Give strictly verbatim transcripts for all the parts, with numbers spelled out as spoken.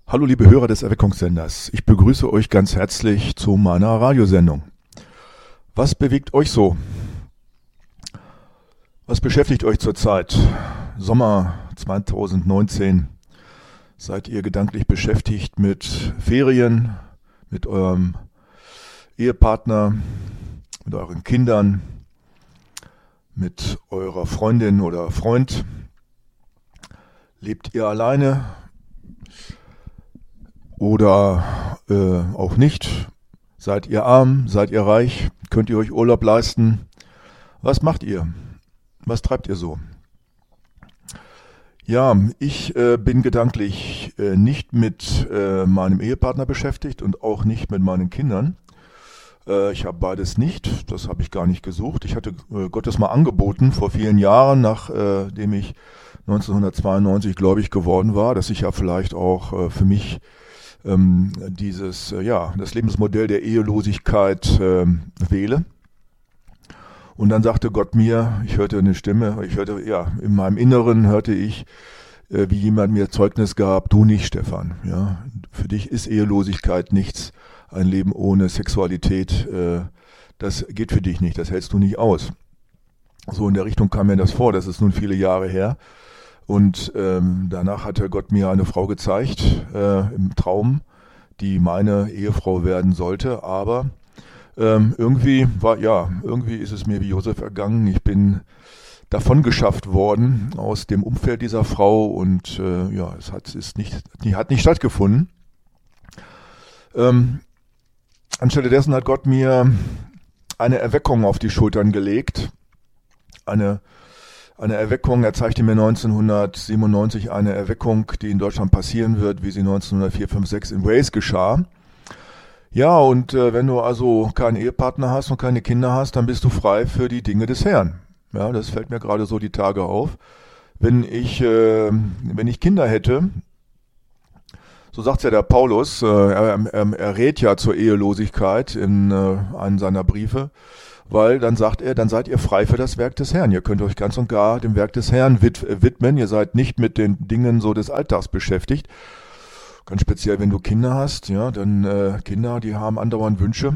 Hallo liebe Hörer des Erweckungssenders, ich begrüße euch ganz herzlich zu meiner Radiosendung. Was bewegt euch so? Was beschäftigt euch zurzeit? Sommer zwanzig neunzehn. Seid ihr gedanklich beschäftigt mit Ferien, mit eurem Ehepartner, mit euren Kindern, mit eurer Freundin oder Freund? Lebt ihr alleine? Oder äh, auch nicht? Seid ihr arm? Seid ihr reich? Könnt ihr euch Urlaub leisten? Was macht ihr? Was treibt ihr so? Ja, ich äh, bin gedanklich äh, nicht mit äh, meinem Ehepartner beschäftigt und auch nicht mit meinen Kindern. Äh, ich habe beides nicht, das habe ich gar nicht gesucht. Ich hatte äh, Gott das mal angeboten vor vielen Jahren, nachdem ich neunzehnhundertzweiundneunzig gläubig geworden war, dass ich ja vielleicht auch äh, für mich ähm, dieses, äh, ja, das Lebensmodell der Ehelosigkeit äh, wähle. Und dann sagte Gott mir, ich hörte eine Stimme, ich hörte, ja, in meinem Inneren hörte ich, äh, wie jemand mir Zeugnis gab, du nicht, Stefan, ja, für dich ist Ehelosigkeit nichts, ein Leben ohne Sexualität, äh, das geht für dich nicht, das hältst du nicht aus. So in der Richtung kam mir das vor, das ist nun viele Jahre her. Und ähm, danach hatte Gott mir eine Frau gezeigt äh, im Traum, die meine Ehefrau werden sollte. Aber ähm, irgendwie war ja irgendwie ist es mir wie Josef ergangen. Ich bin davon geschafft worden aus dem Umfeld dieser Frau und äh, ja, es hat ist nicht hat nicht stattgefunden. Ähm, anstelle dessen hat Gott mir eine Erweckung auf die Schultern gelegt, eine Eine Erweckung, er zeigte mir neunzehnhundertsiebenundneunzig eine Erweckung, die in Deutschland passieren wird, wie sie neunzehnhundertvier, fünf, sechs in Wales geschah. Ja, und äh, wenn du also keinen Ehepartner hast und keine Kinder hast, dann bist du frei für die Dinge des Herrn. Ja, das fällt mir gerade so die Tage auf. Wenn ich, äh, wenn ich Kinder hätte, so sagt ja der Paulus, äh, er, er, er rät ja zur Ehelosigkeit in äh, einem seiner Briefe, weil dann sagt er, dann seid ihr frei für das Werk des Herrn. Ihr könnt euch ganz und gar dem Werk des Herrn widmen. Ihr seid nicht mit den Dingen so des Alltags beschäftigt. Ganz speziell, wenn du Kinder hast, ja, dann äh, Kinder, die haben andauernd Wünsche.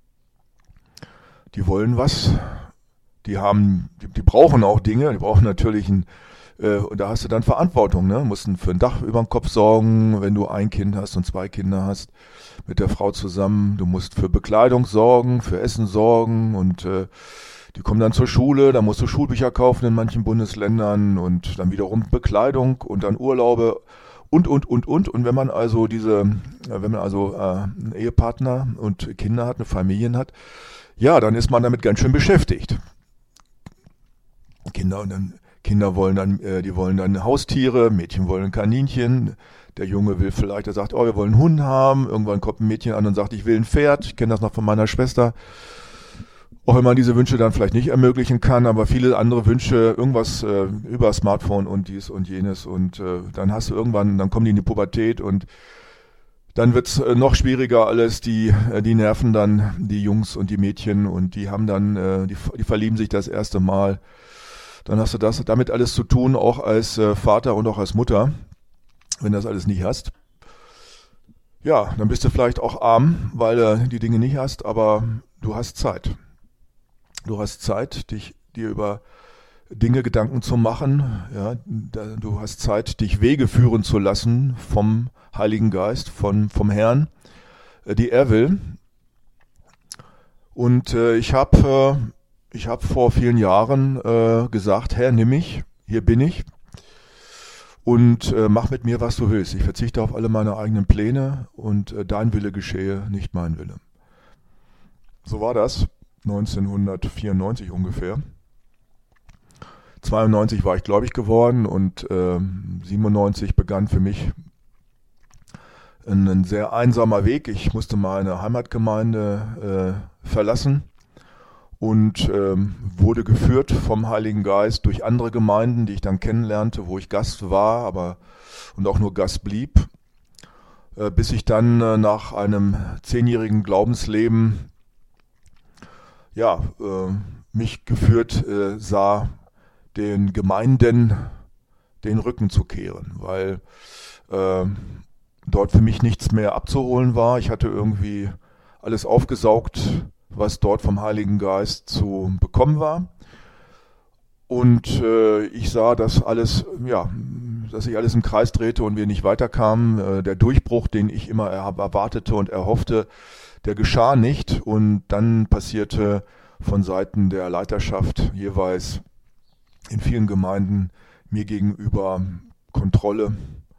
Die wollen was. Die haben, die, die brauchen auch Dinge. Die brauchen natürlich ein, äh, und da hast du dann Verantwortung, ne? Du musst für ein Dach über den Kopf sorgen, wenn du ein Kind hast und zwei Kinder hast. Mit der Frau zusammen. Du musst für Bekleidung sorgen, für Essen sorgen und äh, die kommen dann zur Schule, da musst du Schulbücher kaufen in manchen Bundesländern und dann wiederum Bekleidung und dann Urlaube und, und, und, und. Und wenn man also diese, äh, wenn man also äh, einen Ehepartner und Kinder hat, eine Familie hat, ja, dann ist man damit ganz schön beschäftigt. Kinder und dann Kinder wollen dann, äh, die wollen dann Haustiere, Mädchen wollen Kaninchen. Der Junge will vielleicht, er sagt, oh, wir wollen einen Hund haben. Irgendwann kommt ein Mädchen an und sagt, ich will ein Pferd. Ich kenne das noch von meiner Schwester. Auch wenn man diese Wünsche dann vielleicht nicht ermöglichen kann, aber viele andere Wünsche, irgendwas äh, über Smartphone und dies und jenes. Und äh, dann hast du irgendwann, dann kommen die in die Pubertät und dann wird's äh, noch schwieriger alles. Die, äh, die nerven dann die Jungs und die Mädchen und die haben dann, äh, die, die verlieben sich das erste Mal. Dann hast du das damit alles zu tun, auch als äh, Vater und auch als Mutter. Wenn du das alles nicht hast, ja, dann bist du vielleicht auch arm, weil du die Dinge nicht hast, aber du hast Zeit. Du hast Zeit, dich dir über Dinge Gedanken zu machen. Ja, du hast Zeit, dich Wege führen zu lassen vom Heiligen Geist, von, vom Herrn, die er will. Und äh, ich habe äh, ich hab vor vielen Jahren äh, gesagt, Herr, nimm mich, hier bin ich. Und äh, mach mit mir, was du willst. Ich verzichte auf alle meine eigenen Pläne und äh, dein Wille geschehe, nicht mein Wille. So war das neunzehnhundertvierundneunzig ungefähr. zweiundneunzig war ich gläubig geworden und äh, siebenundneunzig begann für mich ein, ein sehr einsamer Weg. Ich musste meine Heimatgemeinde äh, verlassen und ähm, wurde geführt vom Heiligen Geist durch andere Gemeinden, die ich dann kennenlernte, wo ich Gast war, aber und auch nur Gast blieb, äh, bis ich dann äh, nach einem zehnjährigen Glaubensleben ja äh, mich geführt äh, sah, den Gemeinden den Rücken zu kehren, weil äh, dort für mich nichts mehr abzuholen war. Ich hatte irgendwie alles aufgesaugt, was dort vom Heiligen Geist zu bekommen war. Und äh, ich sah, dass alles, ja, dass sich alles im Kreis drehte und wir nicht weiterkamen. Äh, der Durchbruch, den ich immer er- erwartete und erhoffte, der geschah nicht. Und dann passierte von Seiten der Leiterschaft jeweils in vielen Gemeinden mir gegenüber Kontrolle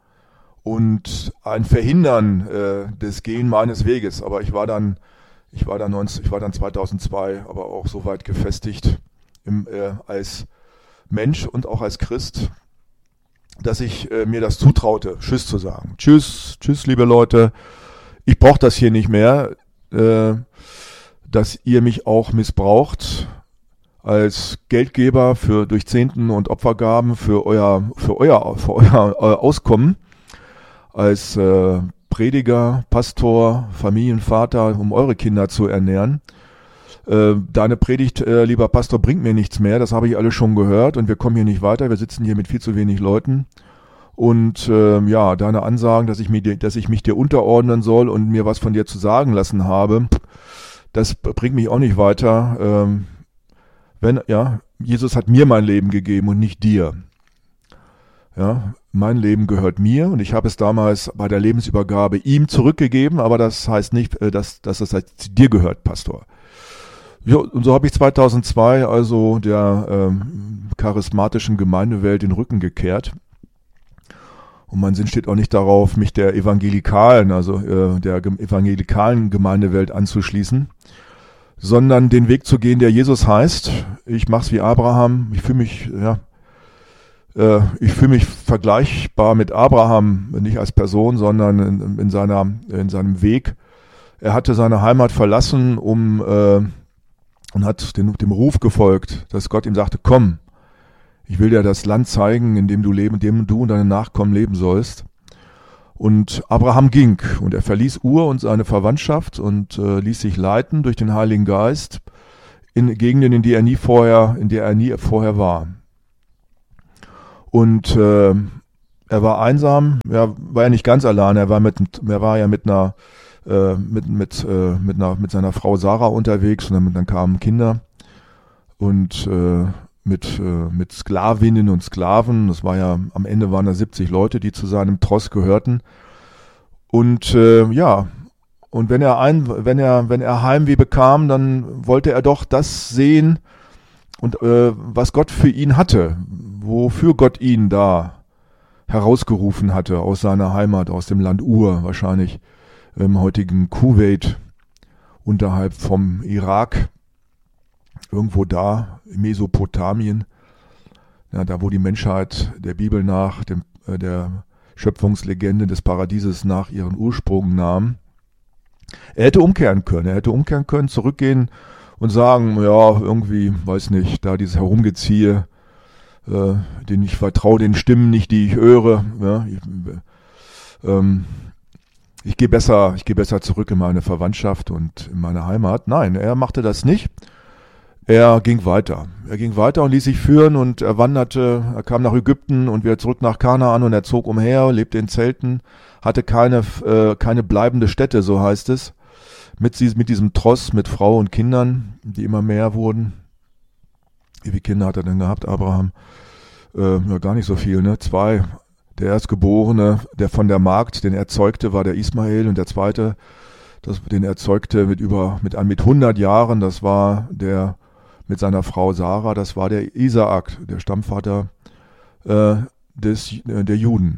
und ein Verhindern äh, des Gehen meines Weges. Aber ich war dann, ich war dann, neunzig, ich war dann zweitausendzwei, aber auch so weit gefestigt im, äh, als Mensch und auch als Christ, dass ich äh, mir das zutraute, Tschüss zu sagen. Tschüss, tschüss, liebe Leute. Ich brauche das hier nicht mehr, äh, dass ihr mich auch missbraucht als Geldgeber für durch Zehnten und Opfergaben für euer für euer für euer, euer Auskommen, als äh, Prediger, Pastor, Familienvater, um eure Kinder zu ernähren. Äh, deine Predigt, äh, lieber Pastor, bringt mir nichts mehr, das habe ich alles schon gehört und wir kommen hier nicht weiter, wir sitzen hier mit viel zu wenig Leuten. Und äh, ja, deine Ansagen, dass ich, mir, dass ich mich dir unterordnen soll und mir was von dir zu sagen lassen habe, das bringt mich auch nicht weiter. Ähm, wenn, ja, Jesus hat mir mein Leben gegeben und nicht dir. Ja, mein Leben gehört mir und ich habe es damals bei der Lebensübergabe ihm zurückgegeben, aber das heißt nicht, dass, dass es halt dir gehört, Pastor. Ja, und so habe ich zweitausendzwei also der ähm, charismatischen Gemeindewelt den Rücken gekehrt. Und mein Sinn steht auch nicht darauf, mich der evangelikalen, also äh, der evangelikalen Gemeindewelt anzuschließen, sondern den Weg zu gehen, der Jesus heißt. Ich mach's wie Abraham. Ich fühle mich, ja, äh, ich fühle mich vergleichbar mit Abraham, nicht als Person, sondern in, in seiner, in seinem Weg. Er hatte seine Heimat verlassen, um äh, und hat den, dem Ruf gefolgt, dass Gott ihm sagte: Komm, ich will dir das Land zeigen, in dem du leben, in dem du und deine Nachkommen leben sollst. Und Abraham ging und er verließ Ur und seine Verwandtschaft und äh, ließ sich leiten durch den Heiligen Geist in Gegenden, in die er nie vorher, in der er nie vorher war. Und äh, er war einsam, er war ja nicht ganz allein, er war mit, er war ja mit einer, äh, mit mit äh, mit einer, mit seiner Frau Sarah unterwegs und dann, dann kamen Kinder und äh, mit äh, mit Sklavinnen und Sklaven. Das war ja, am Ende waren da siebzig Leute, die zu seinem Tross gehörten. Und äh, ja, und wenn er ein, wenn er, wenn er Heimweh bekam, dann wollte er doch das sehen und äh, was Gott für ihn hatte, wofür Gott ihn da herausgerufen hatte aus seiner Heimat, aus dem Land Ur, wahrscheinlich im heutigen Kuwait, unterhalb vom Irak. Irgendwo da, in Mesopotamien, ja, da wo die Menschheit der Bibel nach, dem, äh, der Schöpfungslegende des Paradieses nach ihren Ursprung nahm. Er hätte umkehren können, er hätte umkehren können, zurückgehen und sagen, ja, irgendwie, weiß nicht, da dieses Herumgeziehe, äh, den ich vertraue, den Stimmen nicht, die ich höre, ja, ich, ähm, ich gehe besser, ich gehe besser zurück in meine Verwandtschaft und in meine Heimat. Nein, er machte das nicht. Er ging weiter. Er ging weiter und ließ sich führen und er wanderte, er kam nach Ägypten und wieder zurück nach Kanaan und er zog umher, lebte in Zelten, hatte keine, äh, keine bleibende Stätte, so heißt es, mit, mit diesem Tross, mit Frau und Kindern, die immer mehr wurden. Wie viele Kinder hat er denn gehabt, Abraham? Äh, ja, gar nicht so viel, ne? Zwei. Der Erstgeborene, der von der Magd, den er zeugte, war der Ismael und der zweite, das, den er zeugte mit über, mit, mit hundert Jahren, das war der, mit seiner Frau Sarah, das war der Isaak, der Stammvater äh, des, äh, der Juden.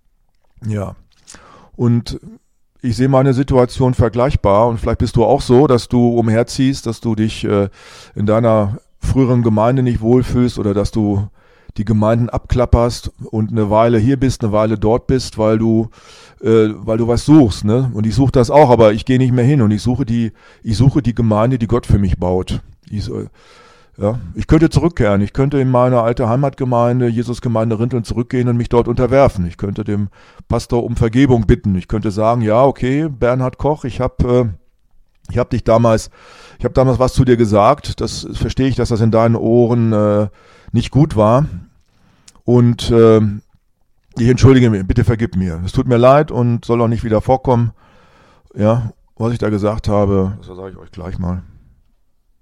Ja, und ich sehe meine Situation vergleichbar und vielleicht bist du auch so, dass du umherziehst, dass du dich äh, in deiner früheren Gemeinde nicht wohlfühlst oder dass du die Gemeinden abklapperst und eine Weile hier bist, eine Weile dort bist, weil du äh, weil du was suchst, ne? Und ich suche das auch, aber ich gehe nicht mehr hin und ich suche die ich suche die Gemeinde, die Gott für mich baut. Ich, ja, ich könnte zurückkehren, ich könnte in meine alte Heimatgemeinde, Jesusgemeinde Rinteln, zurückgehen und mich dort unterwerfen. Ich könnte dem Pastor um Vergebung bitten. Ich könnte sagen, ja, okay, Bernhard Koch, ich habe äh, ich habe dich damals, ich habe damals was zu dir gesagt. Das verstehe ich, dass das in deinen Ohren äh, nicht gut war. Und äh, Ich entschuldige mich, bitte vergib mir. Es tut mir leid und soll auch nicht wieder vorkommen. Ja, was ich da gesagt habe, das sage ich euch gleich mal.